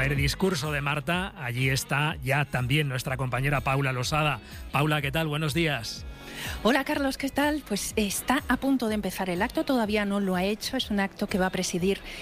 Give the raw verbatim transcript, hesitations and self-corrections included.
el discurso de Marta, allí está ya también nuestra compañera Paula Losada. Paula, ¿qué tal? Buenos días. Hola Carlos, ¿qué tal? Pues está a punto de empezar el acto, todavía no lo ha hecho, es un acto que va a presidir